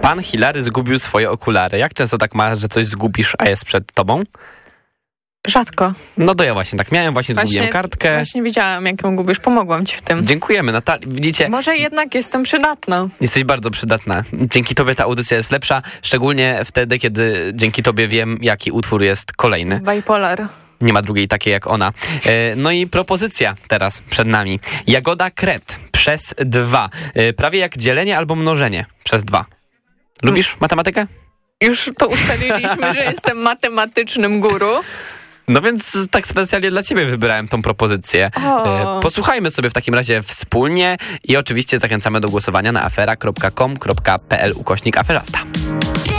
Pan Hilary zgubił swoje okulary. Jak często tak masz, że coś zgubisz, a jest przed tobą? Rzadko. No to ja właśnie tak miałem, zgubiłem kartkę. Właśnie wiedziałam, jak ją gubisz, pomogłam ci w tym. Dziękujemy, Natalia. Widzicie? Może jednak jestem przydatna. Jesteś bardzo przydatna. Dzięki tobie ta audycja jest lepsza, szczególnie wtedy, kiedy dzięki tobie wiem, jaki utwór jest kolejny. Bipolar. Nie ma drugiej takiej jak ona. No i propozycja teraz przed nami. Jagoda Kret przez 2. Prawie jak dzielenie albo mnożenie przez 2. Lubisz matematykę? Już to ustaliliśmy, że jestem matematycznym guru. No więc tak specjalnie dla ciebie wybrałem tą propozycję. Posłuchajmy sobie w takim razie wspólnie i oczywiście zachęcamy do głosowania na afera.com.pl/aferzasta.